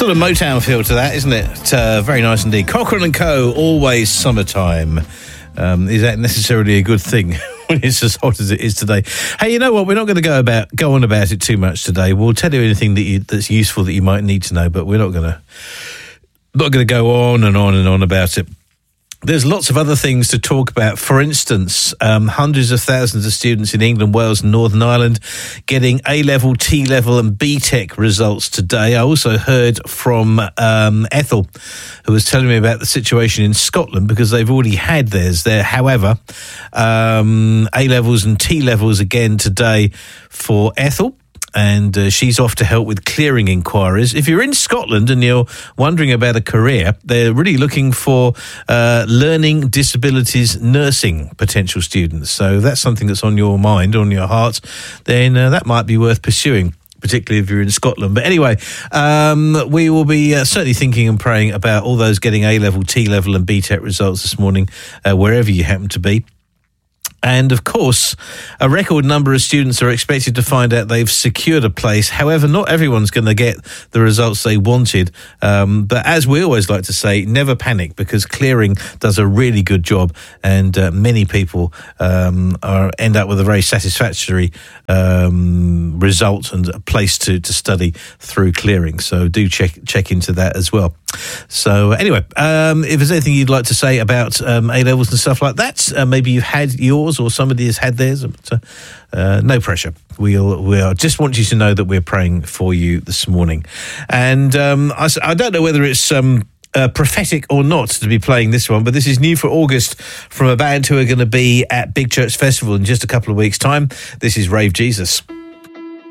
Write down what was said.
Sort of Motown feel to that, isn't it? Very nice indeed. Cochrane & Co, always summertime. Is that necessarily a good thing when it's as hot as it is today? Hey, you know what? We're not going to go on about it too much today. We'll tell you anything that's useful that you might need to know, but we're not going to go on and on and on about it. There's lots of other things to talk about. For instance, hundreds of thousands of students in England, Wales and Northern Ireland getting A-level, T-level and B-Tech results today. I also heard from Ethel, who was telling me about the situation in Scotland because they've already had theirs there. However, A-levels and T-levels again today for Ethel. And she's off to help with clearing inquiries. If you're in Scotland and you're wondering about a career, they're really looking for learning disabilities nursing potential students. So if that's something that's on your mind, on your heart, then that might be worth pursuing, particularly if you're in Scotland. But anyway, we will be certainly thinking and praying about all those getting A-level, T-level and B-Tech results this morning, wherever you happen to be. And, of course, a record number of students are expected to find out they've secured a place. However, not everyone's going to get the results they wanted. But as we always like to say, never panic, because clearing does a really good job. And many people end up with a very satisfactory result and a place to study through clearing. So do check into that as well. So anyway, if there's anything you'd like to say about A-levels and stuff like that, maybe you've had yours or somebody has had theirs, no pressure. We'll just want you to know that we're praying for you this morning. And I don't know whether it's prophetic or not to be playing this one, but this is new for August from a band who are going to be at Big Church Festival in just a couple of weeks' time. This is Rave Jesus.